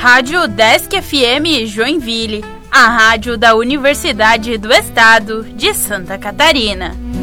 Rádio Desk FM Joinville, a rádio da Universidade do Estado de Santa Catarina.